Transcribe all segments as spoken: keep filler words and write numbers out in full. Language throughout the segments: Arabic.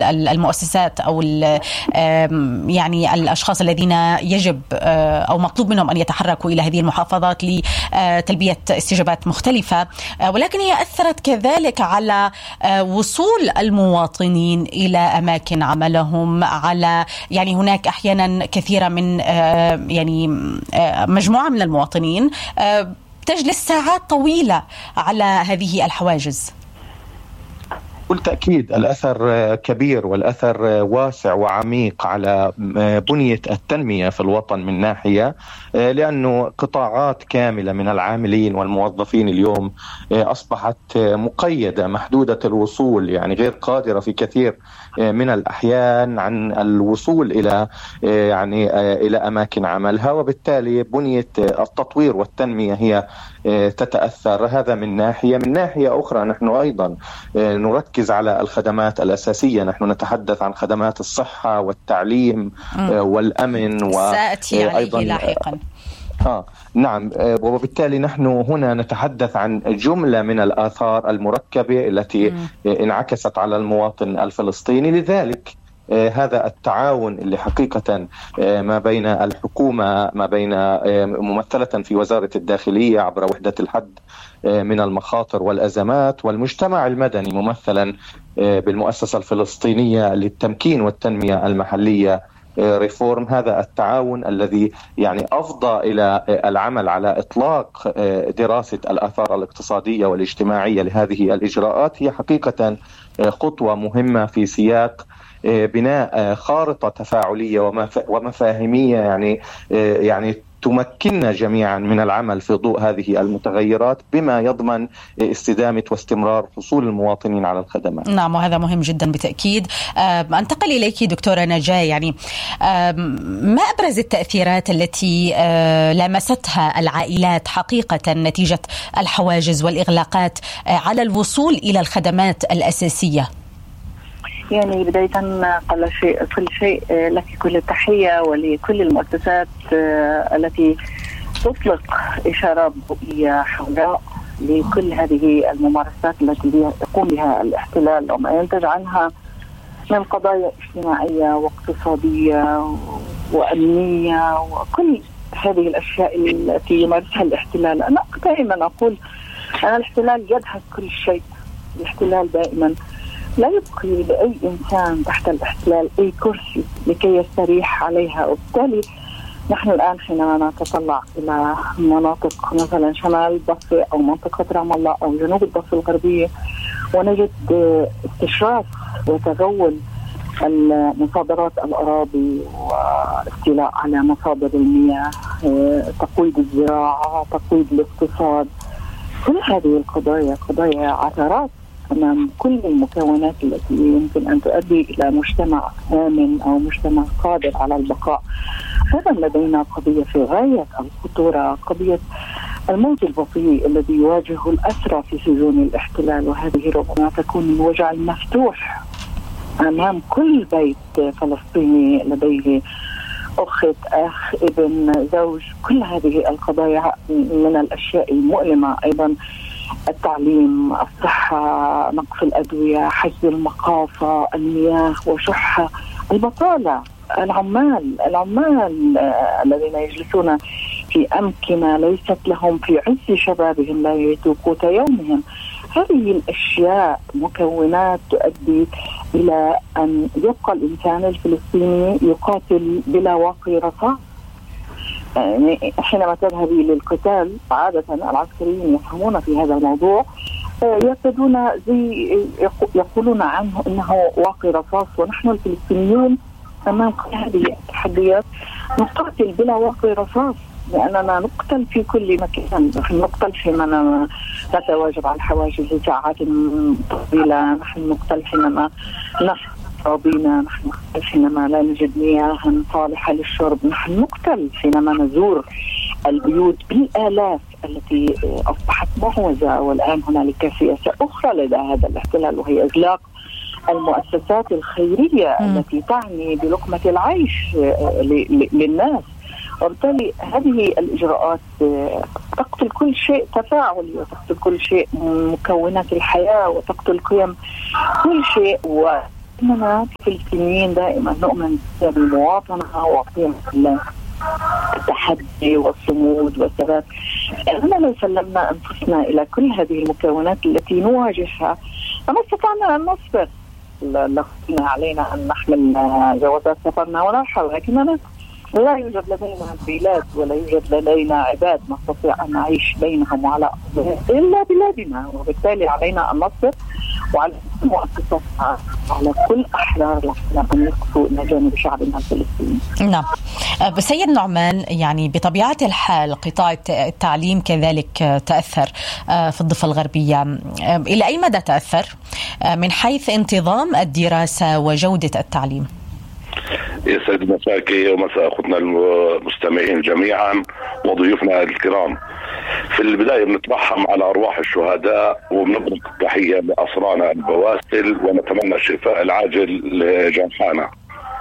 المؤسسات أو يعني الأشخاص الذين يجب أو مطلوب منهم أن يتحركوا إلى هذه المحافظات لتلبية استجابات مختلفة، ولكن هي أثرت كذلك على وصول المواطنين إلى أماكن عملهم، على يعني هناك أحيانا كثيرة من يعني مجموعة من المواطنين تجلس ساعات طويلة على هذه الحواجز. بالتأكيد الأثر كبير والأثر واسع وعميق على بنية التنمية في الوطن من ناحية، لأنه قطاعات كاملة من العاملين والموظفين اليوم أصبحت مقيدة محدودة الوصول، يعني غير قادرة في كثير من الأحيان عن الوصول إلى يعني إلى أماكن عملها، وبالتالي بنية التطوير والتنمية هي تتأثر. هذا من ناحية. من ناحية أخرى نحن أيضا نركز على الخدمات الأساسية، نحن نتحدث عن خدمات الصحة والتعليم م. والأمن وأيضا لاحقا. آه نعم، وبالتالي نحن هنا نتحدث عن جملة من الآثار المركبة التي م. انعكست على المواطن الفلسطيني. لذلك هذا التعاون اللي حقيقة ما بين الحكومة، ما بين ممثلة في وزارة الداخلية عبر وحدة الحد من المخاطر والأزمات، والمجتمع المدني ممثلا بالمؤسسة الفلسطينية للتمكين والتنمية المحلية ريفورم، هذا التعاون الذي يعني أفضى إلى العمل على إطلاق دراسة الآثار الاقتصادية والاجتماعية لهذه الإجراءات، هي حقيقة خطوة مهمة في سياق بناء خارطة تفاعلية ومفاهيمية يعني يعني تمكننا جميعا من العمل في ضوء هذه المتغيرات بما يضمن استدامة واستمرار حصول المواطنين على الخدمات. نعم، وهذا مهم جدا بالتأكيد. أنتقل إليك دكتورة نجاة، يعني ما أبرز التأثيرات التي لمستها العائلات حقيقة نتيجة الحواجز والإغلاقات على الوصول إلى الخدمات الأساسية؟ يعني بداية قبل شيء كل شيء لك كل التحية ولكل المؤسسات التي تطلق إشارة ضوئية حمراء لكل هذه الممارسات التي يقوم بها الاحتلال وما ينتج عنها من قضايا اجتماعية واقتصادية وأمنية وكل هذه الأشياء التي يمارسها الاحتلال. أنا دائما أقول أن الاحتلال يدهس كل شيء. الاحتلال دائما لا يبقي لأي إنسان تحت الاحتلال أي كرسي لكي يستريح عليها، وبالتالي نحن الآن حينما نتطلع إلى مناطق مثلا شمال الضفة أو منطقة رام الله أو جنوب الضفة الغربية ونجد استشراف وتغول مصادرات الأراضي واستيلاء على مصادر المياه، تقويض الزراعة، تقويض الاقتصاد، كل هذه القضايا قضايا عثرات أمام كل المكونات التي يمكن أن تؤدي إلى مجتمع آمن أو مجتمع قادر على البقاء. هذا لدينا قضية في غاية الخطورة، قضية الموت البطيء الذي يواجه الأسرى في سجون الاحتلال، وهذه ربما تكون الوجع المفتوح أمام كل بيت فلسطيني لديه أخت، أخ، ابن، زوج. كل هذه القضايا من الأشياء المؤلمة. أيضا التعليم، الصحة، نقص الأدوية، حجز المقاصة، المياه وشحة، البطالة، العمال العمال الذين يجلسون في أمكنة ليست لهم في عز شبابهم لا يذوقوا قوت يومهم. هذه الأشياء مكونات تؤدي إلى أن يبقى الإنسان الفلسطيني يقاتل بلا واقي رصاص. يعني حينما تذهبي للقتال عادة العسكريين يفهمون في هذا الموضوع، يبتدون زي يقولون عنه إنه واقي رصاص، ونحن الفلسطينيون أمام هذه التحديات نقاتل بلا واقي رصاص، لأننا نقتل في كل مكان. نحن نقتل حينما نتواجد على الحواجز لساعات طويلة، نحن نقتل حينما نحن بنا، نحن نقتل حينما لا نجد مياه صالحة للشرب، نحن نقتل حينما نزور البيوت بالآلاف التي أصبحت معوزة. والآن هنالك سياسة أخرى لدى هذا الاحتلال، وهي إغلاق المؤسسات الخيرية م. التي تعني بلقمة العيش للناس. وبالتالي هذه الإجراءات تقتل كل شيء تفاعلي، وتقتل كل شيء مكونات الحياة، وتقتل قيم كل شيء، إننا الفلسطينيين دائما نؤمن بالمواطنة وقيم التحدي والصمود والثبات. إننا لو سلمنا أنفسنا إلى كل هذه المكونات التي نواجهها فما استطعنا أن نصبر. لقينا علينا أن نحمل جوازات سفرنا ونرحل، لكننا لا يوجد لدينا بلاد ولا يوجد لدينا عباد نستطيع أن نعيش بينهم وعلى إلا بلادنا، وبالتالي علينا أن نصبر وعلى كل مؤسساتنا على كل أحرار أن يقفوا إلى جانب شعبنا الفلسطيني. نعم. سيد نعمان، يعني بطبيعة الحال قطاع التعليم كذلك تأثر في الضفة الغربية. إلى أي مدى تأثر من حيث انتظام الدراسة وجودة التعليم؟ يسعد مساكي ومساء أخوتنا المستمعين جميعا وضيوفنا الكرام. في البداية بنترحم على أرواح الشهداء وبنبرك التحية لأسرانا البواسل ونتمنى الشفاء العاجل لجرحانا.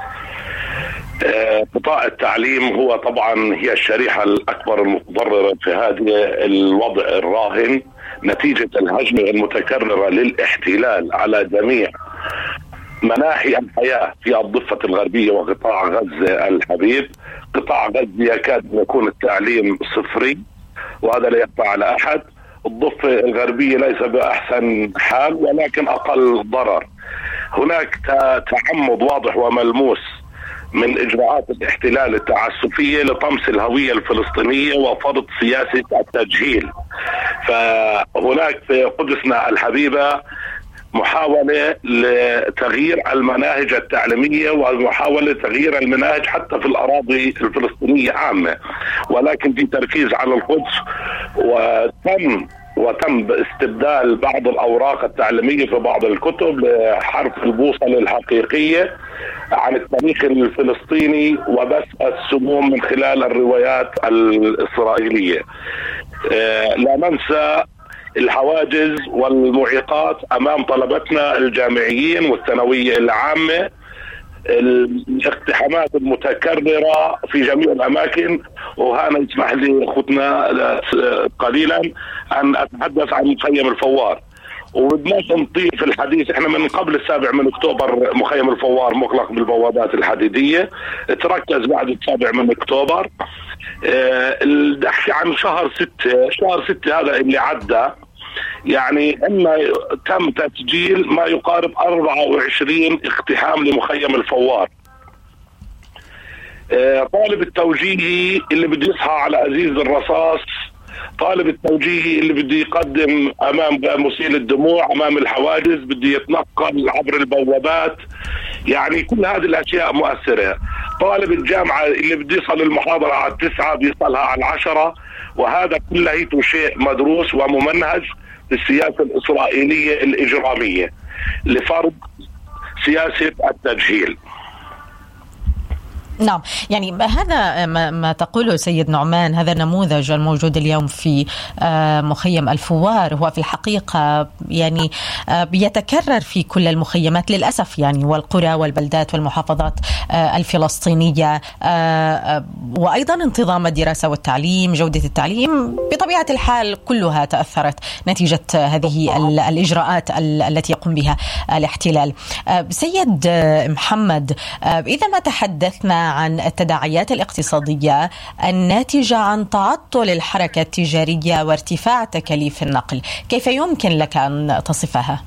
قطاع التعليم هو طبعا هي الشريحة الأكبر المتضررة في هذا الوضع الراهن نتيجة الهجمة المتكررة للاحتلال على جميع مناحي الحياة في الضفة الغربية وقطاع غزة الحبيب. قطاع غزة يكاد يكون التعليم صفري وهذا لا يخفى على أحد. الضفة الغربية ليس بأحسن حال ولكن أقل ضرر. هناك تعمد واضح وملموس من إجراءات الاحتلال التعسفية لطمس الهوية الفلسطينية وفرض سياسة التجهيل. فهناك في قدسنا الحبيبة محاولة لتغيير المناهج التعليمية ومحاولة تغيير المناهج حتى في الأراضي الفلسطينية عامة، ولكن في تركيز على القدس. وتم وتم استبدال بعض الأوراق التعليمية في بعض الكتب لحرف البوصلة الحقيقية عن التاريخ الفلسطيني وبث السموم من خلال الروايات الإسرائيلية. لا ننسى الحواجز والمعيقات أمام طلبتنا الجامعيين والثانوية العامة، الاقتحامات المتكررة في جميع الأماكن. وهنا يسمح لي أخوتنا قليلا أن أتحدث عن مخيم الفوار. وبدناش نطيل في الحديث، احنا من قبل السابع من اكتوبر مخيم الفوار مغلق بالبوابات الحديدية، تركز بعد السابع من اكتوبر. اه الدحكي عن شهر ستة شهر ستة هذا اللي عدى، يعني أن تم تسجيل ما يقارب أربعة وعشرين اقتحام لمخيم الفوار. اه طالب التوجيهي اللي بده يصحى على أزيز الرصاص، طالب التوجيهي اللي بده يقدم امام مسيل الدموع امام الحواجز، بده يتنقل عبر البوابات، يعني كل هذه الاشياء مؤثره. طالب الجامعه اللي بده يصل المحاضره على التسعه بيصلها على العشره، وهذا كله شيء مدروس وممنهج في السياسه الاسرائيليه الاجراميه لفرض سياسه التجهيل. نعم، يعني هذا ما تقوله سيد نعمان، هذا النموذج الموجود اليوم في مخيم الفوار هو في الحقيقة يعني بيتكرر في كل المخيمات للأسف، يعني والقرى والبلدات والمحافظات الفلسطينية. وأيضا انتظام الدراسة والتعليم، جودة التعليم بطبيعة الحال كلها تأثرت نتيجة هذه الإجراءات التي يقوم بها الاحتلال. سيد محمد، إذا ما تحدثنا عن التداعيات الاقتصادية الناتجة عن تعطل الحركة التجارية وارتفاع تكاليف النقل، كيف يمكن لك أن تصفها؟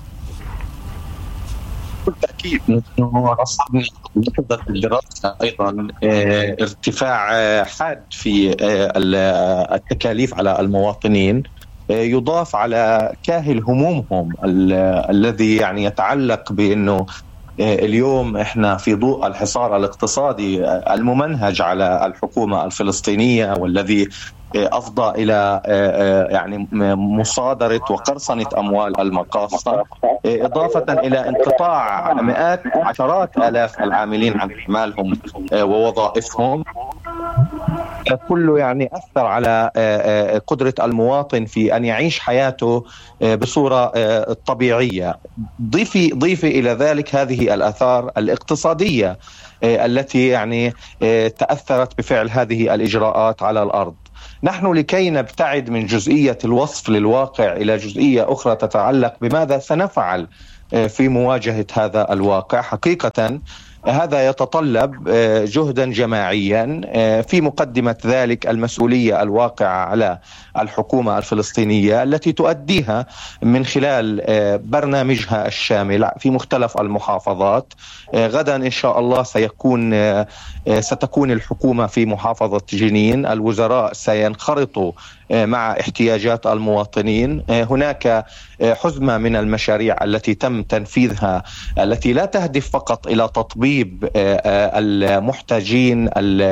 بالتأكيد أنه رصدنا لحظة الدراسة أيضا ارتفاع حاد في التكاليف على المواطنين، يضاف على كاهل همومهم الذي يعني يتعلق بأنه اليوم احنا في ضوء الحصار الاقتصادي الممنهج على الحكومة الفلسطينية والذي أفضى إلى يعني مصادرة وقرصنة أموال المقاصة، إضافة إلى انقطاع مئات عشرات آلاف العاملين عن أعمالهم ووظائفهم. كله يعني أثر على قدرة المواطن في أن يعيش حياته بصورة طبيعية. ضيفي ضيفي إلى ذلك هذه الآثار الاقتصادية التي يعني تأثرت بفعل هذه الإجراءات على الأرض. نحن لكي نبتعد من جزئية الوصف للواقع إلى جزئية أخرى تتعلق بماذا سنفعل في مواجهة هذا الواقع. حقيقة هذا يتطلب جهدا جماعيا، في مقدمة ذلك المسؤولية الواقعة على الحكومة الفلسطينية التي تؤديها من خلال برنامجها الشامل في مختلف المحافظات. غدا إن شاء الله سيكون ستكون الحكومة في محافظة جنين، الوزراء سينخرطوا مع احتياجات المواطنين. هناك حزمة من المشاريع التي تم تنفيذها التي لا تهدف فقط إلى تطبيب المحتاجين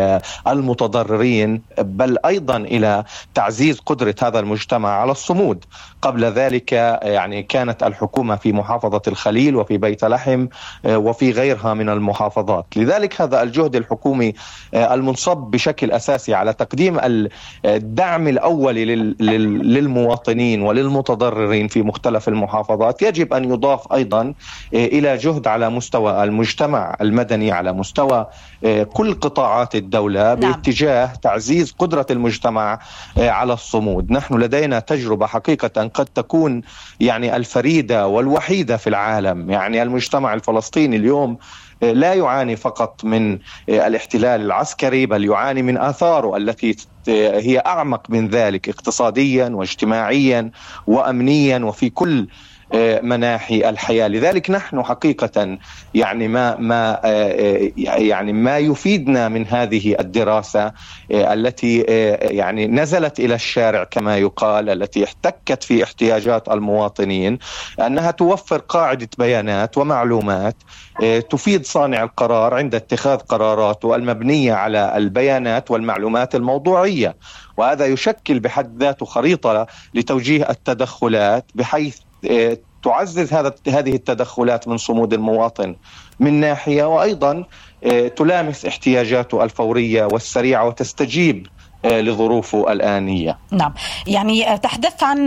المتضررين، بل أيضا إلى تعزيز قدرة هذا المجتمع على الصمود. قبل ذلك يعني كانت الحكومة في محافظة الخليل وفي بيت لحم وفي غيرها من المحافظات. لذلك هذا الجهد الحكومي المنصب بشكل أساسي على تقديم الدعم الأولي للمواطنين وللمتضررين في مختلف المحافظات يجب أن يضاف أيضا إلى جهد على مستوى المجتمع المدني، على مستوى كل قطاعات الدولة، باتجاه تعزيز قدرة المجتمع على الصمود. نحن لدينا تجربة حقيقة قد تكون يعني الفريدة والوحيدة في العالم. يعني المجتمع الفلسطيني اليوم لا يعاني فقط من الاحتلال العسكري، بل يعاني من آثاره التي هي أعمق من ذلك اقتصاديا واجتماعيا وأمنيا وفي كل مناحي الحياة. لذلك نحن حقيقة يعني ما ما يعني ما يفيدنا من هذه الدراسة التي يعني نزلت إلى الشارع كما يقال، التي احتكت في احتياجات المواطنين، أنها توفر قاعدة بيانات ومعلومات تفيد صانع القرار عند اتخاذ قراراته المبنية على البيانات والمعلومات الموضوعية. وهذا يشكل بحد ذاته خريطة لتوجيه التدخلات بحيث تعزز هذا هذه التدخلات من صمود المواطن من ناحية، وأيضا تلامس احتياجاته الفورية والسريعة وتستجيب لظروفه الآنية. نعم، يعني تحدث عن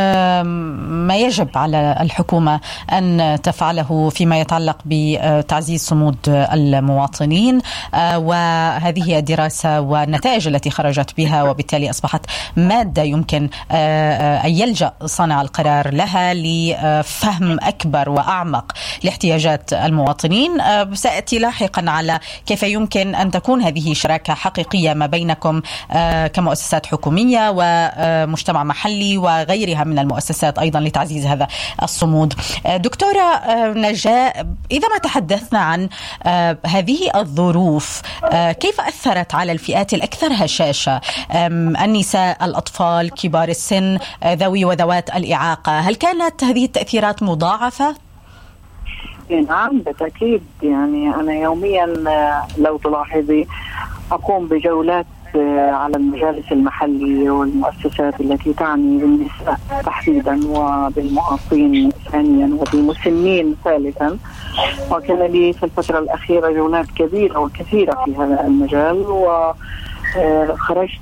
ما يجب على الحكومة أن تفعله فيما يتعلق بتعزيز صمود المواطنين، وهذه الدراسة والنتائج التي خرجت بها وبالتالي أصبحت مادة يمكن أن يلجأ صانع القرار لها لفهم أكبر وأعمق لاحتياجات المواطنين. سأتي لاحقا على كيف يمكن أن تكون هذه شراكة حقيقية ما بينكم كمؤسسات حكومية ومجتمع محلي وغيرها من المؤسسات أيضا لتعزيز هذا الصمود. دكتورة نجاء، إذا ما تحدثنا عن هذه الظروف كيف أثرت على الفئات الأكثر هشاشة، النساء، الأطفال، كبار السن، ذوي وذوات الإعاقة، هل كانت هذه التأثيرات مضاعفة؟ نعم بالتأكيد. يعني أنا يوميا لو تلاحظي أقوم بجولات على المجالس المحلية والمؤسسات التي تعني بالنساء تحديدا وبالمعاقين ثانيا وبالمسنين ثالثا، وكان لي في الفترة الأخيرة جولات كبيرة وكثيرة في هذا المجال، وخرجت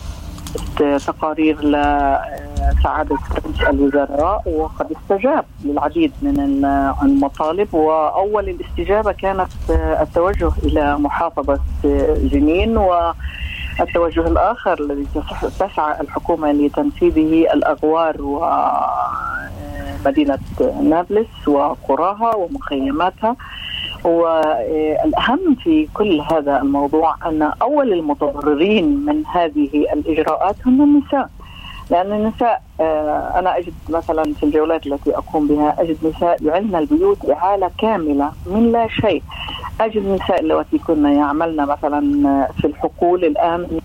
بتقارير لسعادة رئيس الوزراء وقد استجاب للعديد من المطالب. وأول الاستجابة كانت التوجه إلى محافظة جنين، و التوجه الآخر الذي تسعى الحكومة لتنفيذه الأغوار ومدينة نابلس وقراها ومخيماتها. والأهم في كل هذا الموضوع أن أول المتضررين من هذه الإجراءات هم النساء، لأن النساء أنا أجد مثلا في الجولات التي أقوم بها أجد نساء يعلن البيوت إعالة كاملة من لا شيء. أجد نساء اللواتي كنا يعملن مثلا في الحقول الآن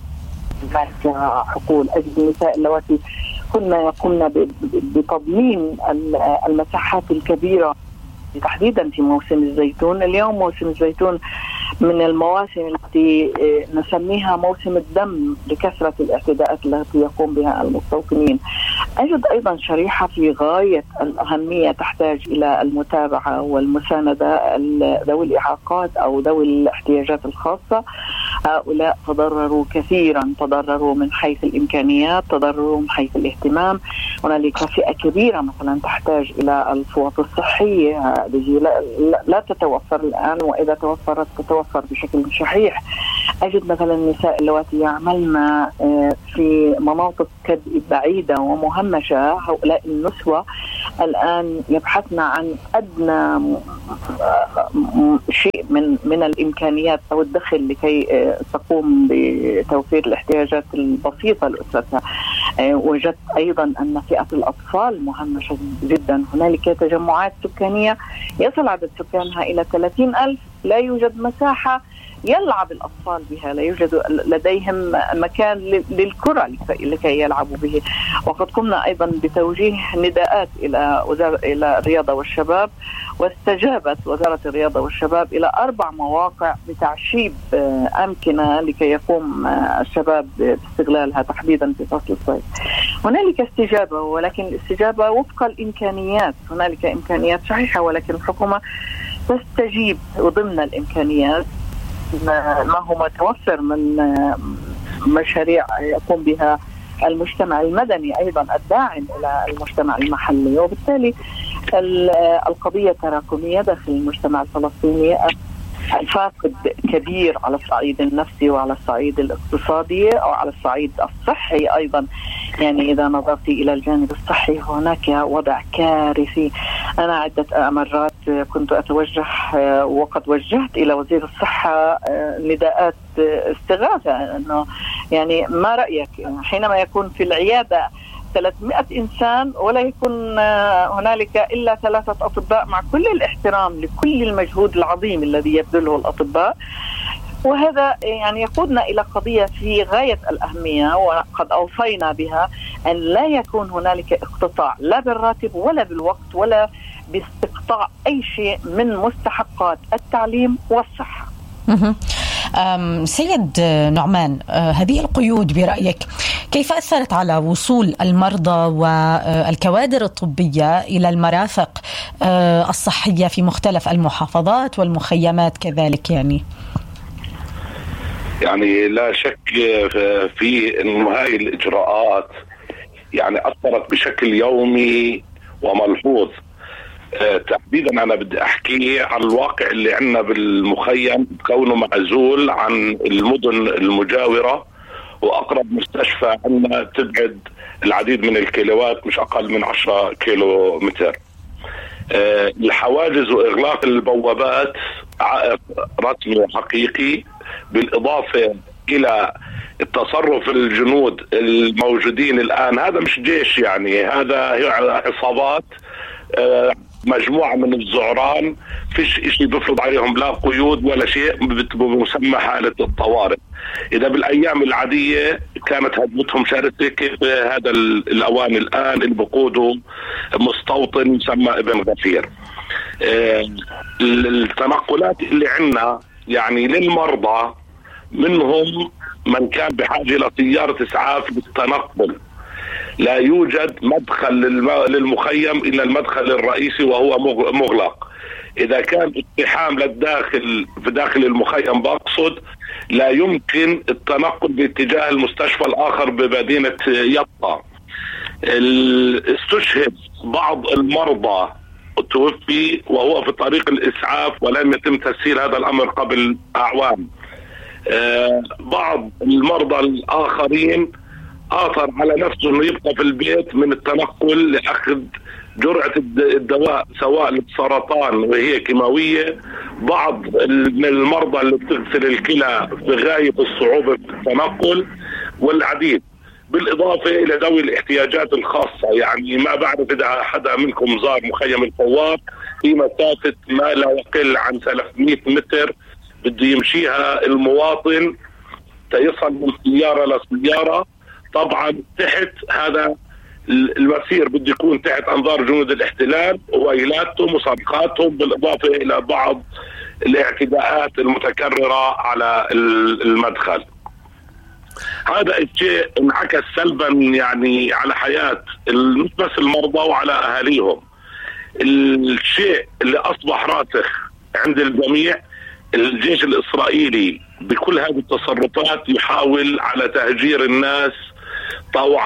حقول. أجد نساء اللواتي كنا يقومن بتضمين المساحات الكبيرة تحديدا في موسم الزيتون. اليوم موسم الزيتون من المواسم التي نسميها موسم الدم لكثرة الاعتداءات التي يقوم بها المستوطنين. أجد أيضا شريحة في غاية الأهمية تحتاج إلى المتابعة والمساندة، ذوي الإعاقات أو ذوي الاحتياجات الخاصة. هؤلاء تضرروا كثيرا، تضرروا من حيث الإمكانيات، تضرروا من حيث الاهتمام. هنالك فئة كبيرة مثلا تحتاج إلى الفوط الصحية، لا, لا تتوفر الآن، وإذا توفرت تتوفر بشكل شحيح. أجد مثلا النساء اللواتي يعملن في مناطق بعيدة ومهمشة، هؤلاء النسوة الآن يبحثن عن أدنى شيء من من الإمكانيات أو الدخل لكي تقوم بتوفير الاحتياجات البسيطة لأسرتها. وجدت أيضا أن فئة الأطفال مهمشة جدا. هنالك تجمعات سكانية يصل عدد سكانها إلى ثلاثين ألف، لا يوجد مساحة يلعب الأطفال بها، لا يوجد لديهم مكان للكرة لكي يلعبوا به. وقد قمنا أيضا بتوجيه نداءات إلى وزارة إلى الرياضة والشباب، واستجابت وزارة الرياضة والشباب إلى أربع مواقع بتعشيب أمكنة لكي يقوم الشباب باستغلالها تحديدا في فصل الصيف. هنالك استجابة، ولكن الاستجابة وفق الإمكانيات. هنالك إمكانيات صحيحة، ولكن الحكومة تستجيب ضمن الإمكانيات ما هو متوفر من مشاريع يقوم بها المجتمع المدني أيضا الداعم إلى المجتمع المحلي. وبالتالي القضية تراكمية داخل المجتمع الفلسطيني، الفاقد كبير على الصعيد النفسي وعلى الصعيد الاقتصادي أو على الصعيد الصحي أيضا. يعني إذا نظرت إلى الجانب الصحي هناك وضع كارثي. أنا عدة مرات كنت أتوجه وقد وجهت إلى وزير الصحة نداءات استغاثة، أنه يعني ما رأيك حينما يكون في العيادة ثلاثمائة إنسان ولا يكون هنالك إلا ثلاثة أطباء، مع كل الاحترام لكل المجهود العظيم الذي يبذله الأطباء. وهذا يعني يقودنا إلى قضية في غاية الأهمية، وقد أوصينا بها أن لا يكون هنالك اقتطاع لا بالراتب ولا بالوقت ولا باستقطاع أي شيء من مستحقات التعليم والصحة. سيد نعمان، هذه القيود برأيك كيف أثرت على وصول المرضى والكوادر الطبية إلى المرافق الصحية في مختلف المحافظات والمخيمات كذلك؟ يعني يعني لا شك في أن هذه الإجراءات يعني أثرت بشكل يومي وملحوظ. تحديدا أنا بدي أحكي عن الواقع اللي عندنا بالمخيم، كونه معزول عن المدن المجاورة، وأقرب مستشفى عندنا تبعد العديد من الكيلوات، مش أقل من عشرة كيلو متر. الحواجز وإغلاق البوابات عائق رسمي وحقيقي، بالإضافة إلى التصرف الجنود الموجودين الآن. هذا مش جيش، يعني هذا عصابات، مجموعة من الزعران، فيش اشي بفرض عليهم لا قيود ولا شيء، بمسمى حالة الطوارئ. إذا بالأيام العادية كانت هجمتهم شرسة، كيف هذا الأوان الآن اللي بقوده مستوطن يسمى ابن غفير. التنقلات اللي عندنا يعني للمرضى، منهم من كان بحاجة لسيارة إسعاف بالتنقل، لا يوجد مدخل للمخيم إلا المدخل الرئيسي وهو مغلق. إذا كان اقتحام للداخل في داخل المخيم بقصد، لا يمكن التنقل باتجاه المستشفى الآخر بمدينة يطا. استشهد بعض المرضى توفي وهو في طريق الإسعاف، ولم يتم تسهيل هذا الأمر قبل أعوام. بعض المرضى الآخرين آثر على نفسه أنه يبقى في البيت من التنقل لأخذ جرعة الدواء سواء للسرطان وهي كيماوية. بعض من المرضى اللي بتغسل الكلى في غاية الصعوبة في التنقل، والعديد. بالإضافة إلى ذوي الاحتياجات الخاصة. يعني ما بعرف إذا حدا منكم زار مخيم الفوار، في مسافة ما لا يقل عن ثلاثمائة متر بده يمشيها المواطن تيصل من سيارة لسيارة. طبعا تحت هذا المسير بده يكون تحت أنظار جنود الاحتلال وويلاتهم وصرخاتهم، بالإضافة إلى بعض الاعتداءات المتكررة على المدخل. هذا الشيء انعكس سلبا يعني على حياة مش بس المرضى وعلى أهاليهم. الشيء اللي أصبح راسخ عند الجميع، الجيش الإسرائيلي بكل هذه التصرفات يحاول على تهجير الناس طوعا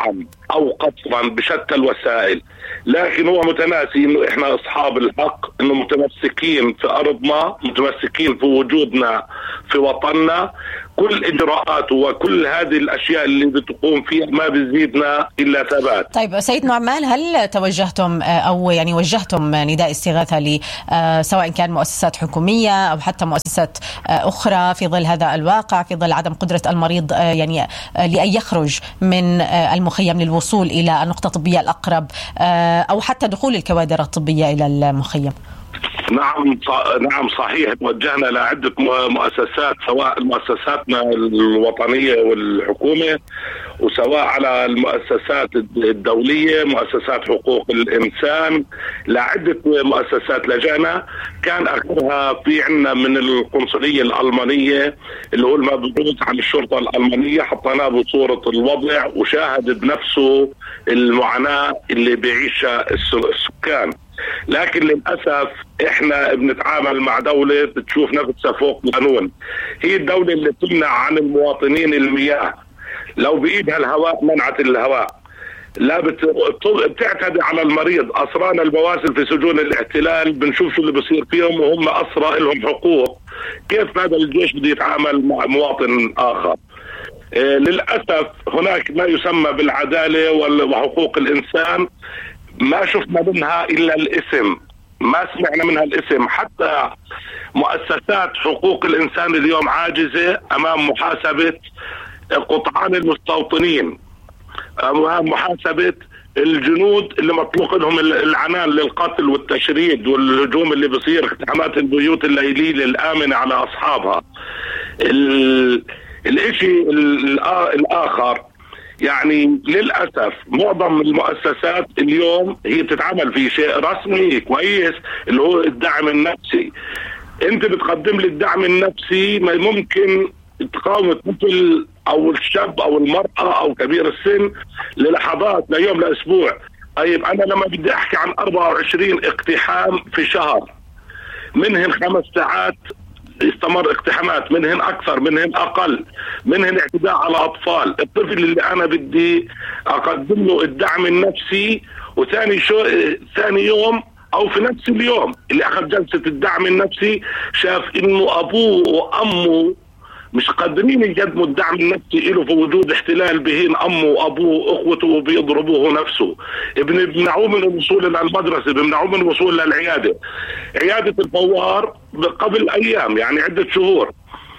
أو قطرا بشتى الوسائل، لكن هو متناسي إنه إحنا أصحاب الحق، إنه متمسكين في أرضنا، متمسكين في وجودنا في وطننا. كل إجراءات وكل هذه الأشياء اللي بتقوم فيها ما بيزيدنا إلا ثبات. طيب سيد نعمان، هل توجهتم أو يعني وجهتم نداء استغاثة ل سواء كان مؤسسات حكومية أو حتى مؤسسات أخرى في ظل هذا الواقع، في ظل عدم قدرة المريض يعني لأن يخرج من المخيم للوصول إلى النقطة الطبية الأقرب أو حتى دخول الكوادر الطبية إلى المخيم؟ نعم نعم صحيح، توجهنا لعدة مؤسسات، سواء مؤسساتنا الوطنية والحكومة وسواء على المؤسسات الدولية، مؤسسات حقوق الإنسان، لعدة مؤسسات لجأنا. كان آخرها في عنا من القنصلية الألمانية اللي هو المبعوث عن الشرطة الألمانية، حطيناه بصورة الوضع وشاهد بنفسه المعاناة اللي بيعيشها السكان. لكن للأسف إحنا بنتعامل مع دولة بتشوف نفسها فوق القانون. هي الدولة اللي تمنع عن المواطنين المياه، لو بإيدها الهواء منعت الهواء، لا بتعتدي على المريض. أسرانا البواسل في سجون الاحتلال بنشوف شو اللي بصير فيهم وهم أسرى لهم حقوق. كيف هذا الجيش بده يتعامل مع مواطن آخر؟ إيه للأسف هناك ما يسمى بالعدالة وحقوق الإنسان، ما شفنا منها إلا الاسم، ما سمعنا منها الاسم. حتى مؤسسات حقوق الإنسان اليوم عاجزة أمام محاسبة قطعان المستوطنين، أمام محاسبة الجنود اللي مطلوق لهم العنان للقتل والتشريد والهجوم اللي بيصير، اقتحامات البيوت الليلية الآمنة على أصحابها. الاشي الآخر يعني للأسف معظم المؤسسات اليوم هي بتتعامل في شيء رسمي كويس اللي هو الدعم النفسي. انت بتقدم لي الدعم النفسي، ما ممكن تقاوم الطفل او الشاب او المرأة او كبير السن للحظات، ليوم لأسبوع. طيب انا لما بدي احكي عن أربعة وعشرين اقتحام في شهر، منهن خمس ساعات استمر اقتحامات، منهن اكثر منهن اقل، منهن اعتداء على اطفال. الطفل اللي انا بدي اقدم له الدعم النفسي وثاني شو ثاني يوم او في نفس اليوم اللي اخذ جلسة الدعم النفسي شاف انه ابوه وامه مش قادرين يقدموا الدعم النفسي له في وجود احتلال، بهين امه وابوه واخوته بيضربوه نفسه. ابن بمنعوه من الوصول الى المدرسه، بمنعوه من الوصول للعياده. عياده الفوار قبل ايام يعني عده شهور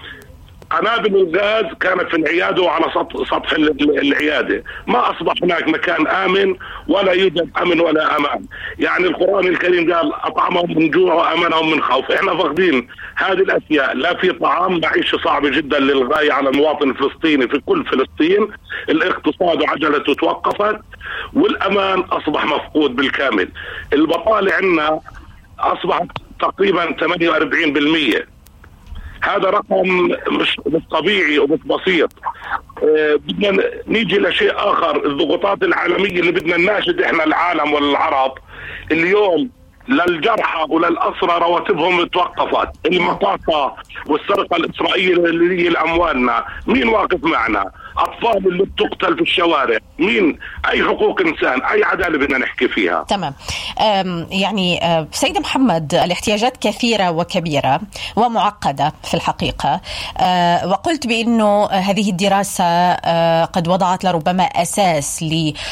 قنابل الغاز كانت في العياده وعلى سطح العياده، ما اصبح هناك مكان امن ولا يوجد امن ولا امان. يعني القران الكريم قال اطعمهم من جوع وامنهم من خوف. احنا فاقدين هذه الاشياء، لا في طعام، معيشه صعبه جدا للغايه على المواطن الفلسطيني في كل فلسطين، الاقتصاد وعجلته توقفت، والامان اصبح مفقود بالكامل. البطاله عندنا اصبحت تقريبا ثمانية وأربعين بالمئة، هذا رقم مش مش طبيعي ومش بسيط. أه بدنا نيجي لشيء اخر، الضغوطات العالميه اللي بدنا نناشد احنا العالم والعرب. اليوم للجرحى وللأسرى رواتبهم توقفت، المطاطة والسرقة الإسرائيلية اللي هي لأموالنا، مين واقف معنا؟ أطفال اللي بتقتل في الشوارع، مين؟ أي حقوق إنسان، أي عدالة بدنا نحكي فيها؟ تمام. يعني سيد محمد، الاحتياجات كثيرة وكبيرة ومعقدة في الحقيقة، وقلت بأنه هذه الدراسة قد وضعت لربما أساس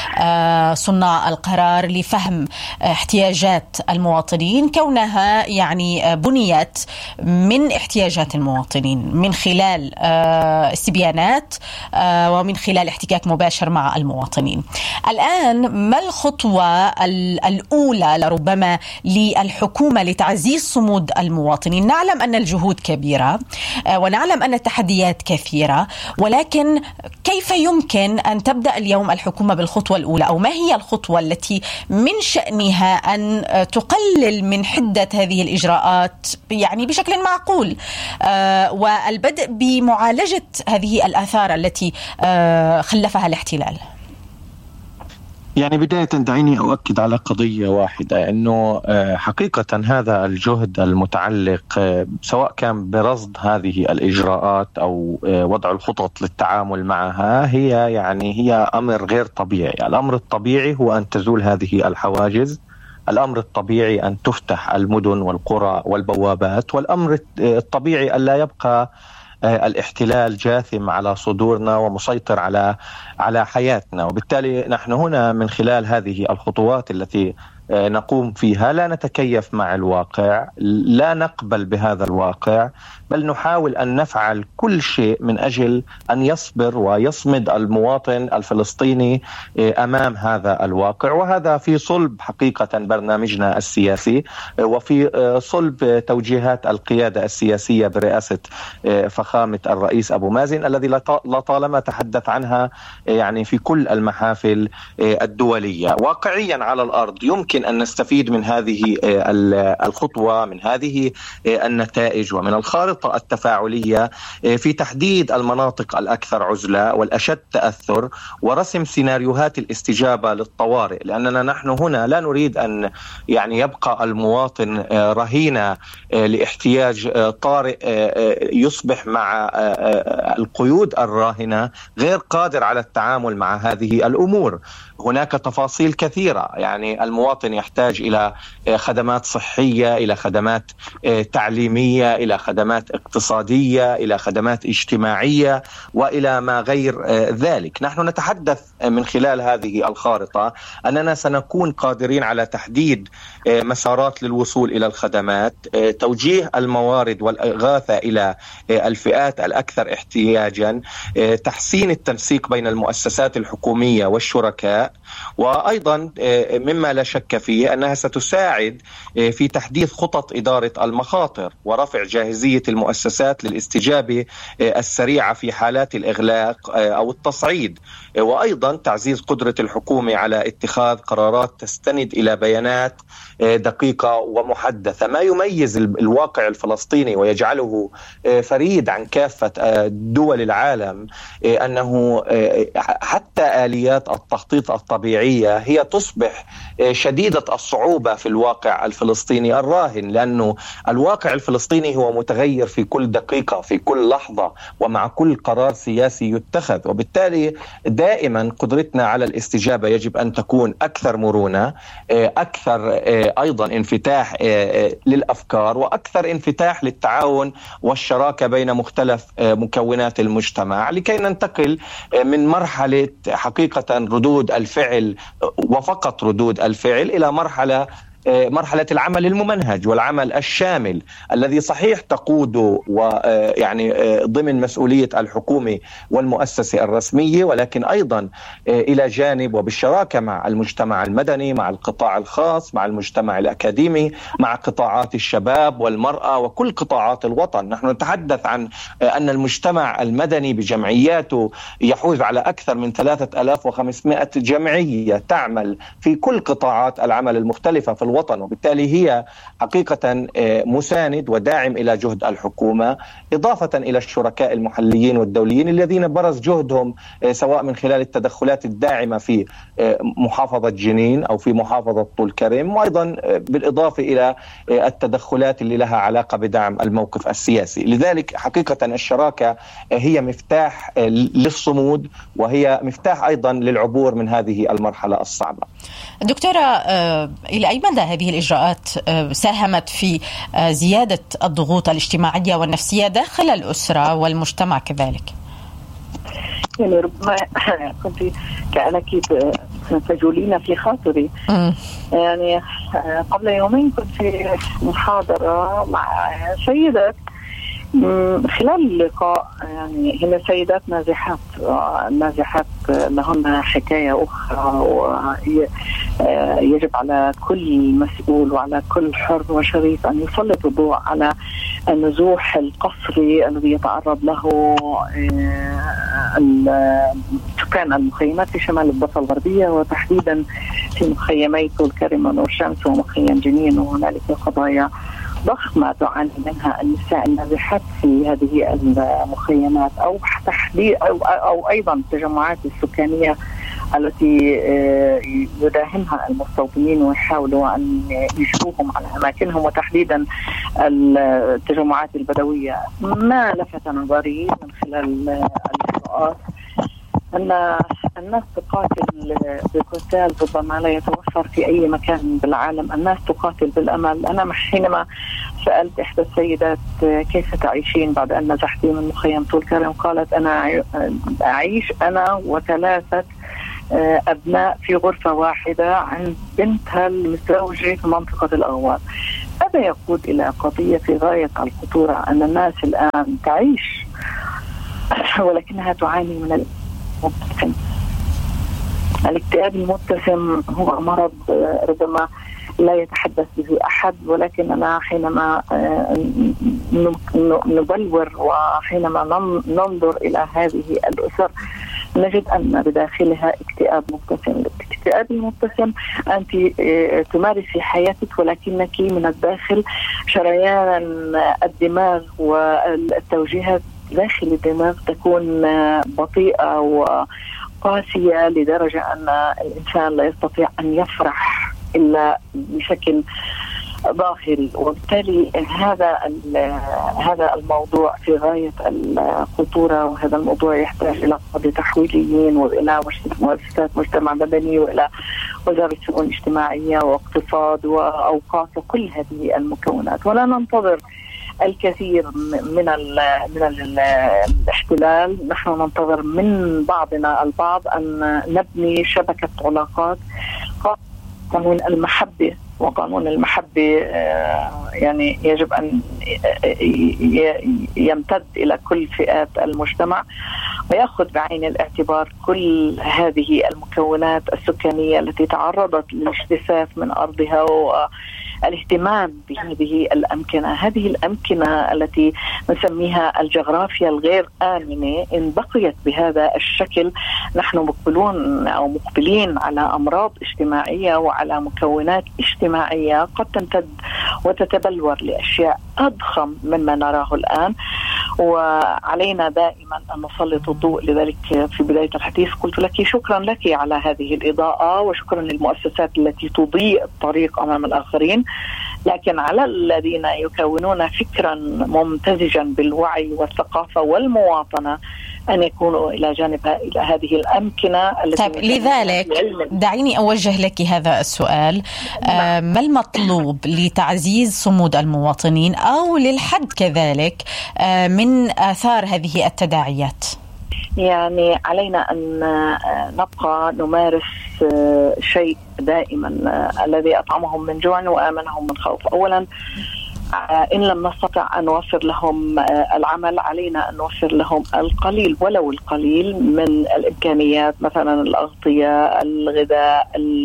لصناع القرار لفهم احتياجات المواطنين، كونها يعني بنيت من احتياجات المواطنين من خلال استبيانات ومن خلال احتكاك مباشر مع المواطنين. الآن ما الخطوة الأولى لربما للحكومة لتعزيز صمود المواطنين؟ نعلم أن الجهود كبيرة ونعلم أن التحديات كثيرة، ولكن كيف يمكن أن تبدأ اليوم الحكومة بالخطوة الأولى، أو ما هي الخطوة التي من شأنها أن تقلل من حدة هذه الإجراءات يعني بشكل معقول، والبدء بمعالجة هذه الآثار التي خلفها الاحتلال؟ يعني بداية دعيني أؤكد على قضية واحدة، أنه حقيقة هذا الجهد المتعلق سواء كان برصد هذه الإجراءات أو وضع الخطط للتعامل معها هي يعني هي أمر غير طبيعي. الأمر الطبيعي هو أن تزول هذه الحواجز، الأمر الطبيعي أن تفتح المدن والقرى والبوابات، والأمر الطبيعي أن لا يبقى الاحتلال جاثم على صدورنا ومسيطر على على حياتنا. وبالتالي نحن هنا من خلال هذه الخطوات التي نقوم فيها لا نتكيف مع الواقع، لا نقبل بهذا الواقع، بل نحاول أن نفعل كل شيء من أجل أن يصبر ويصمد المواطن الفلسطيني أمام هذا الواقع. وهذا في صلب حقيقة برنامجنا السياسي وفي صلب توجيهات القيادة السياسية برئاسة فخامة الرئيس أبو مازن الذي لطالما تحدث عنها يعني في كل المحافل الدولية. واقعيا على الأرض يمكن أن نستفيد من هذه الخطوة، من هذه النتائج ومن الخارطة التفاعلية في تحديد المناطق الأكثر عزلة والأشد تأثر ورسم سيناريوهات الاستجابة للطوارئ، لأننا نحن هنا لا نريد أن يعني يبقى المواطن رهينة لاحتياج طارئ يصبح مع القيود الراهنة غير قادر على التعامل مع هذه الأمور. هناك تفاصيل كثيرة، يعني المواطن يحتاج إلى خدمات صحية، إلى خدمات تعليمية، إلى خدمات اقتصادية، إلى خدمات اجتماعية وإلى ما غير ذلك. نحن نتحدث من خلال هذه الخارطة أننا سنكون قادرين على تحديد مسارات للوصول إلى الخدمات، توجيه الموارد والإغاثة إلى الفئات الأكثر احتياجا، تحسين التنسيق بين المؤسسات الحكومية والشركاء، وأيضا مما لا شك فيه أنها ستساعد في تحديث خطط إدارة المخاطر ورفع جاهزية المؤسسات للاستجابة السريعة في حالات الإغلاق أو التصعيد، وأيضا تعزيز قدرة الحكومة على اتخاذ قرارات تستند إلى بيانات دقيقة ومحدثة. ما يميز الواقع الفلسطيني ويجعله فريد عن كافة دول العالم أنه حتى آليات التخطيط الطبيعية هي تصبح شديدة الصعوبة في الواقع الفلسطيني الراهن، لأنه الواقع الفلسطيني هو متغير في كل دقيقة، في كل لحظة، ومع كل قرار سياسي يتخذ. وبالتالي دائما قدرتنا على الاستجابة يجب أن تكون أكثر مرونة، أكثر أيضا انفتاح للأفكار، وأكثر انفتاح للتعاون والشراكة بين مختلف مكونات المجتمع، لكي ننتقل من مرحلة حقيقة ردود الفعل وفقط ردود الفعل إلى مرحلة مرحلة العمل الممنهج والعمل الشامل الذي صحيح تقوده ويعني ضمن مسؤولية الحكومة والمؤسسة الرسمية، ولكن أيضا إلى جانب وبالشراكة مع المجتمع المدني، مع القطاع الخاص، مع المجتمع الأكاديمي، مع قطاعات الشباب والمرأة وكل قطاعات الوطن. نحن نتحدث عن أن المجتمع المدني بجمعياته يحوز على أكثر من ثلاثة آلاف وخمسمائة جمعية تعمل في كل قطاعات العمل المختلفة في الوطن، وبالتالي هي حقيقة مساند وداعم إلى جهد الحكومة، إضافة إلى الشركاء المحليين والدوليين الذين برز جهدهم سواء من خلال التدخلات الداعمة في محافظة جنين أو في محافظة طول كرم، وأيضا بالإضافة إلى التدخلات اللي لها علاقة بدعم الموقف السياسي. لذلك حقيقة الشراكة هي مفتاح للصمود، وهي مفتاح أيضا للعبور من هذه المرحلة الصعبة. دكتورة، إلى أي مدى هذه الإجراءات ساهمت في زيادة الضغوط الاجتماعية والنفسية داخل الأسرة والمجتمع كذلك؟ يعني ربما كنت كأنك تجولين في خاطري. م. يعني قبل يومين كنت في محاضرة مع سيدات خلال اللقاء، يعني هن سيدات نازحات نازحات لهن حكاية أخرى، ويجب على كل مسؤول وعلى كل حر وشريف أن يسلط الضوء على النزوح القسري الذي يتعرض له سكان المخيمات في شمال الضفة الغربية، وتحديدا في مخيمي طول كرم ونور شمس ومخيم جنين. وهنالك قضايا ضخمة تعاني منها النساء النازحات في هذه المخيمات، أو تحديد أو, أو أيضا التجمعات السكانية التي يداهمها المستوطنين ويحاولوا أن يجبوهم على أماكنهم، وتحديدا التجمعات البدوية. ما لفت نظري من خلال اللقاءات أن الناس تقاتل بقتال ربما لا يتوفر في أي مكان بالعالم. الناس تقاتل بالأمل. أنا حينما سألت إحدى السيدات كيف تعيشين بعد أن نزحتي من مخيم طول كرم، قالت أنا أعيش أنا وثلاثة أبناء في غرفة واحدة عند بنتها المتزوجة في منطقة الأغوار. هذا يقود إلى قضية في غاية الخطورة، أن الناس الآن تعيش ولكنها تعاني من المبتسم. الاكتئاب المبتسم هو مرض ربما لا يتحدث به أحد، ولكننا حينما نبلور وحينما ننظر إلى هذه الأسر نجد أن بداخلها اكتئاب مبتسم. الاكتئاب المبتسم أنت تمارسي حياتك ولكنك من الداخل شريان الدماغ والتوجيهات داخل الدماغ تكون بطيئة وقاسية لدرجة أن الإنسان لا يستطيع أن يفرح إلا بشكل ظاهري. وبالتالي هذا هذا الموضوع في غاية الخطورة، وهذا الموضوع يحتاج إلى قضاء تحويليين وإلى مؤسسات مجتمع مدني وإلى وزارة الشؤون الاجتماعية واقتصاد وأوقاف وكل هذه المكونات. ولا ننتظر الكثير من ال من ال الاحتلال. نحن ننتظر من بعضنا البعض أن نبني شبكة علاقات. قانون المحبة وقانون المحبة يعني يجب أن يمتد إلى كل فئات المجتمع ويأخذ بعين الاعتبار كل هذه المكونات السكانية التي تعرضت للاجتثاث من أرضها والاهتمام بهذه الأمكنة. هذه الأمكنة التي نسميها الجغرافيا الغير آمنة إن بقيت بهذا الشكل نحن مقبلون أو مقبلين على أمراض اجتماعية وعلى مكونات اجتماعية قد تمتد وتتبلور لأشياء أضخم مما نراه الآن. وعلينا دائما أن نسلط الضوء. لذلك في بداية الحديث قلت لك شكرا لك على هذه الإضاءة، وشكرا للمؤسسات التي تضيء الطريق أمام الآخرين، لكن على الذين يكونون فكرا ممتزجا بالوعي والثقافة والمواطنة أن يكونوا إلى جانب إلى هذه الأمكنة التي. طيب لذلك دعيني أوجه لك هذا السؤال. آه ما المطلوب لتعزيز صمود المواطنين أو للحد كذلك آه من آثار هذه التداعيات؟ يعني علينا أن نبقى نمارس شيء دائما الذي أطعمهم من جوع وآمنهم من خوف. أولا إن لم نستطع أن نوفر لهم العمل علينا أن نوفر لهم القليل ولو القليل من الإمكانيات، مثلا الأغطية، الغذاء،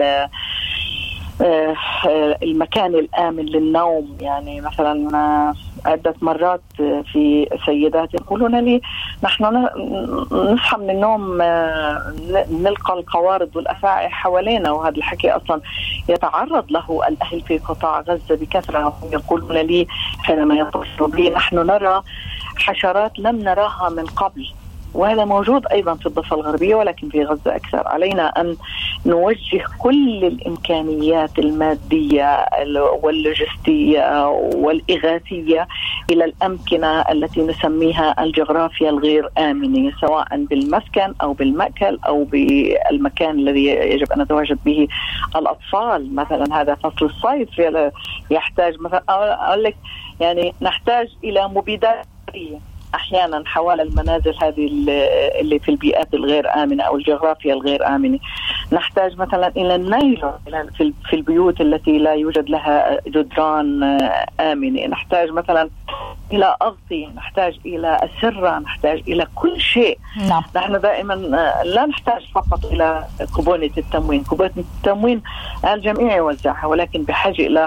المكان الآمن للنوم. يعني مثلا عدة مرات في سيدات يقولون لي نحن نصحى من النوم نلقى القوارض والأفاعي حوالينا، وهذا الحكي أصلا يتعرض له الأهل في قطاع غزة بكثرة. يقولون لي حينما يتصلوا بي نحن نرى حشرات لم نراها من قبل، وهذا موجود أيضا في الضفة الغربية ولكن في غزة أكثر. علينا أن نوجه كل الإمكانيات المادية واللوجستية والإغاثية إلى الأمكنة التي نسميها الجغرافيا الغير آمنة، سواء بالمسكن أو بالمأكل أو بالمكان الذي يجب أن نتواجد به الأطفال. مثلا هذا فصل الصيف يحتاج مثلا أقول لك يعني نحتاج إلى مبيدات أحيانا حوالي المنازل هذه اللي في البيئات الغير آمنة أو الجغرافيا الغير آمنة. نحتاج مثلا إلى النايلون في البيوت التي لا يوجد لها جدران آمنة. نحتاج مثلا إلى أغطية، نحتاج إلى أسرة، نحتاج إلى كل شيء. نعم. نحن دائما لا نحتاج فقط إلى كوبونة التموين. كوبونة التموين الجميع يوزعها، ولكن بحاجة إلى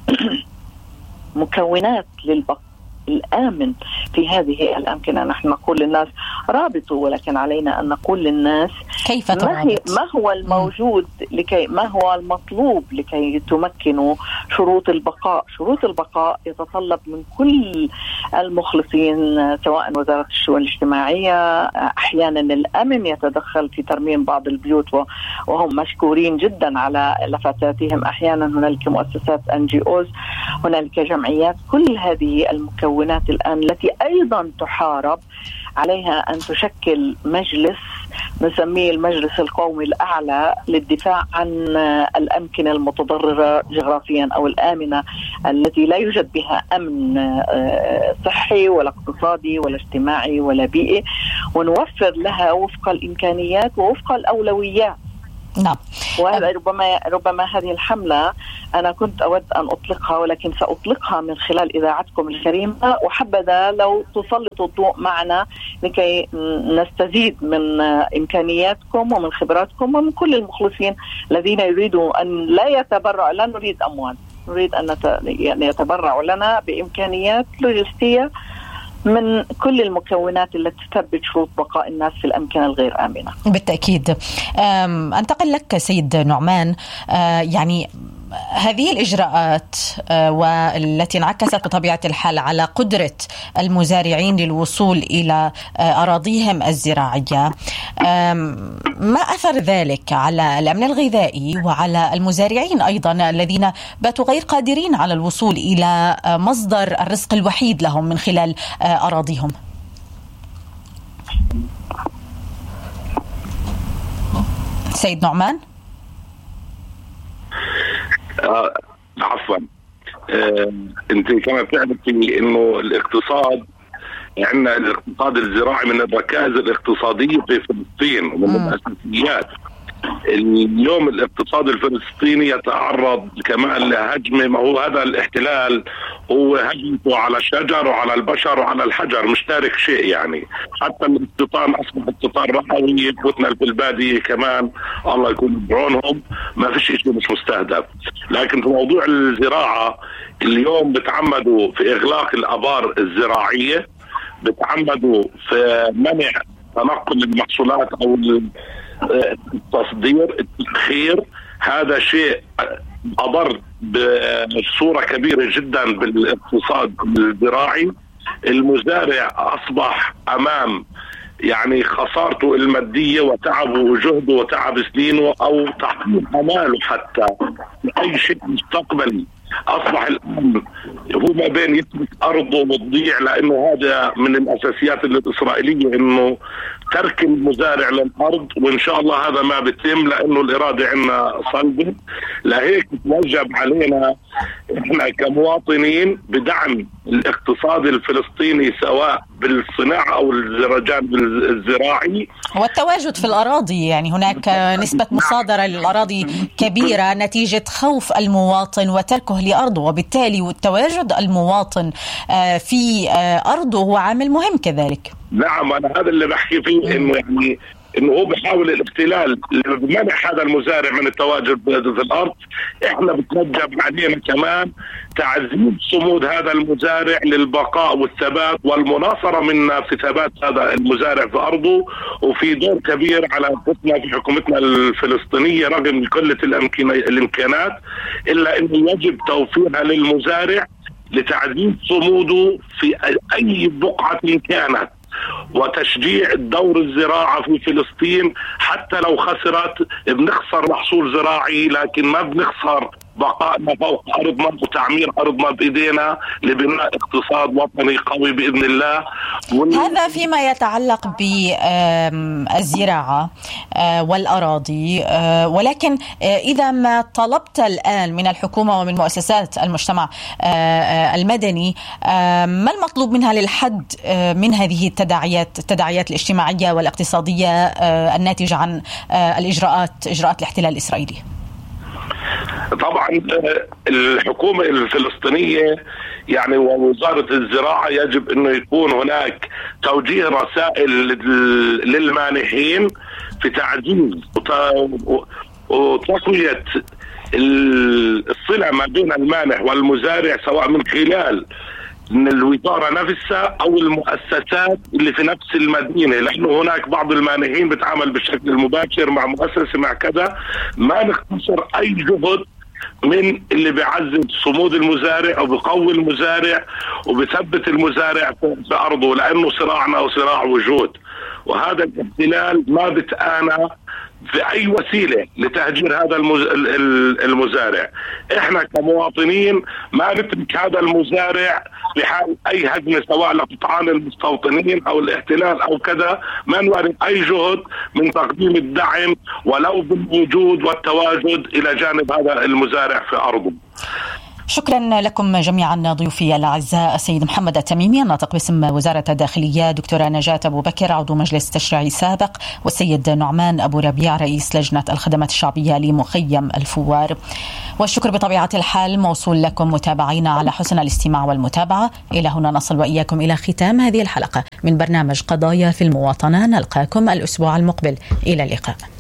مكونات للبقاء الآمن في هذه الأمكنة. نحن نقول للناس رابطوا، ولكن علينا أن نقول للناس كيف ما, ما هو الموجود لكي ما هو المطلوب لكي تمكنوا شروط البقاء. شروط البقاء يتطلب من كل المخلصين سواء وزارة الشؤون الاجتماعية، أحيانا الأمن يتدخل في ترميم بعض البيوت وهم مشكورين جدا على لفتاتهم، أحيانا هنالك مؤسسات إن جي أوز، هنالك جمعيات. كل هذه المكونات الآن التي أيضا تحارب عليها أن تشكل مجلس نسميه المجلس القومي الأعلى للدفاع عن الأمكنة المتضررة جغرافيا أو الآمنة التي لا يوجد بها أمن صحي ولا اقتصادي ولا اجتماعي ولا بيئي، ونوفر لها وفق الإمكانيات ووفق الأولويات. نعم. وهذا ربما ربما هذه الحملة أنا كنت أود أن أطلقها، ولكن سأطلقها من خلال إذاعتكم الكريمة، وحبذا لو تسلطوا الضوء معنا لكي نستزيد من إمكانياتكم ومن خبراتكم ومن كل المخلصين الذين يريدوا أن لا يتبرعوا. لا نريد أموال، نريد أن يعني يتبرعوا لنا بإمكانيات لوجستية من كل المكونات التي تثبت شروط بقاء الناس في الأمكنة الغير آمنة. بالتأكيد. أنتقل لك سيد نعمان، يعني هذه الإجراءات والتي انعكست بطبيعة الحال على قدرة المزارعين للوصول إلى أراضيهم الزراعية، ما أثر ذلك على الأمن الغذائي وعلى المزارعين أيضا الذين باتوا غير قادرين على الوصول إلى مصدر الرزق الوحيد لهم من خلال أراضيهم؟ سيد نعمان. آه، عفوا. آه، انت كما تعرفي انه الاقتصاد، عندنا يعني الاقتصاد الزراعي من الركائز الاقتصادية في فلسطين ومن الاساسيات. اليوم الاقتصاد الفلسطيني يتعرض كمان لهجمة، ما هو هذا الاحتلال هو هجمته على الشجر وعلى البشر وعلى الحجر، مش تارك شيء. يعني حتى الاستيطان أصبح استيطان رحوي، قوتنا في البادية كمان الله يكون بعونهم، ما فيش شيء مش مستهدف. لكن في موضوع الزراعة اليوم بتعمدوا في إغلاق الآبار الزراعية، بتعمدوا في منع تنقل المحصولات أو التصدير، التأخير. هذا شيء أضر بصورة كبيرة جدا بالاقتصاد الزراعي. المزارع أصبح أمام يعني خسارته المادية وتعبه وجهده وتعب سنينه أو تحقيق أماله حتى أي شيء مستقبلي. أصبح الآن هو ما بين يترك أرضه وتضيع، لأنه هذا من الأساسيات الإسرائيلية إنه ترك المزارع للأرض، وإن شاء الله هذا ما بيتم لأنه الإرادة عندنا صلبة. لهيك يتوجب علينا إحنا كمواطنين بدعم الاقتصاد الفلسطيني سواء بالصناعة أو الجانب الزراعي والتواجد في الأراضي. يعني هناك نسبة مصادرة للأراضي كبيرة نتيجة خوف المواطن وتركه لأرضه، وبالتالي التواجد المواطن في أرضه هو عامل مهم كذلك. نعم، أنا هذا اللي بحكي فيه، إنه يعني إنه هو بحاول الاختلال لمنع هذا المزارع من التواجد في الأرض. إحنا بتوجب علينا كمان تعزيز صمود هذا المزارع للبقاء والثبات والمناصرة منا في ثبات هذا المزارع في أرضه، وفي دور كبير على قوتنا في حكومتنا الفلسطينية رغم قلة الإمكانات، إلا إنه يجب توفيرها للمزارع لتعزيز صموده في أي بقعة كانت، وتشجيع الدور الزراعة في فلسطين. حتى لو خسرت بنخسر محصول زراعي، لكن ما بنخسر بقائنا فوق أرضنا وتعمير أرضنا بإيدينا لبناء اقتصاد وطني قوي بإذن الله. هذا فيما يتعلق بالزراعة والأراضي، ولكن إذا ما طلبت الآن من الحكومة ومن مؤسسات المجتمع المدني، ما المطلوب منها للحد من هذه التداعيات التداعيات الاجتماعية والاقتصادية الناتجة عن الإجراءات إجراءات الاحتلال الإسرائيلي؟ طبعا الحكومة الفلسطينية يعني ووزارة الزراعة يجب أنه يكون هناك توجيه رسائل للمانحين في تعزيز وتقوية الصلة ما بين المانح والمزارع، سواء من خلال من الوزارة نفسها أو المؤسسات اللي في نفس المدينة، لأنه هناك بعض المانحين بتعامل بالشكل المباشر مع مؤسسة مع كذا. ما نختصر أي جهد من اللي بيعزز صمود المزارع أو بقوي المزارع وبثبت المزارع في أرضه، لأنه صراعنا وصراع وجود، وهذا الاحتلال ما بتآنى في أي وسيلة لتهجير هذا المزارع. إحنا كمواطنين ما نترك هذا المزارع بحال أي هجمة سواء لقطعان المستوطنين أو الاحتلال أو كذا. ما نورد أي جهد من تقديم الدعم ولو بالوجود والتواجد إلى جانب هذا المزارع في أرضه. شكرا لكم جميعا ضيوفي الأعزاء، السيد محمد التميمي الناطق باسم وزارة الداخلية، دكتورة نجاة أبو بكر عضو مجلس تشريعي سابق، والسيد نعمان أبو ربيع رئيس لجنة الخدمات الشعبية لمخيم الفوار. والشكر بطبيعة الحال موصول لكم متابعينا على حسن الاستماع والمتابعة. إلى هنا نصل وإياكم إلى ختام هذه الحلقة من برنامج قضايا في المواطنة. نلقاكم الأسبوع المقبل، إلى اللقاء.